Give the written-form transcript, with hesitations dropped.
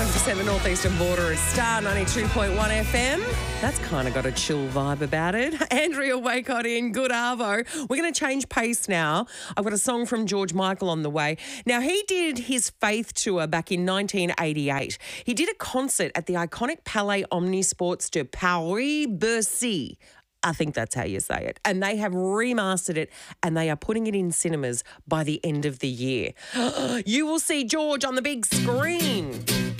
100% the northeastern border is Star 92.1 FM. That's kind of got a chill vibe about it. Andrea Wacott in, good arvo. We're going to change pace now. I've got a song from George Michael on the way. Now, he did his Faith tour back in 1988. He did a concert at the iconic Palais Omnisports de Paris-Bercy. I think that's how you say it. And they have remastered it and they are putting it in cinemas by the end of the year. You will see George on the big screen.